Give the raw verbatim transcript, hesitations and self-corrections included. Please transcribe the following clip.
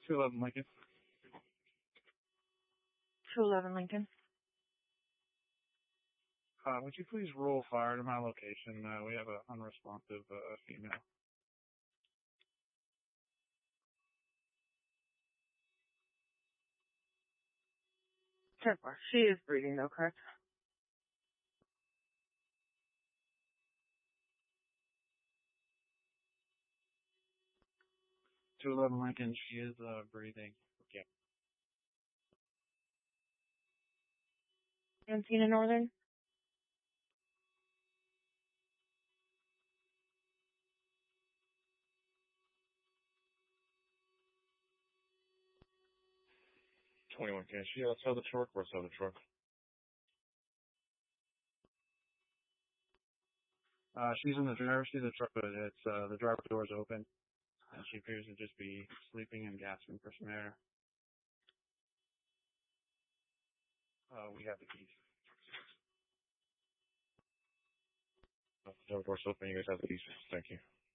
two eleven Lincoln. two eleven Lincoln. Uh, would you please roll fire to my location? Uh, we have an unresponsive uh, female. ten four. She is breathing though, correct? two eleven Lincoln, she is uh, breathing. Okay. Encina Northern. twenty-one, can she outside the truck or outside the truck? Uh, she's in the driver's seat of the truck, but it's, uh, the driver's door is open, and she appears to just be sleeping and gasping for some air. Uh, we have the keys. The driver's door's open, you guys have the keys. Thank you.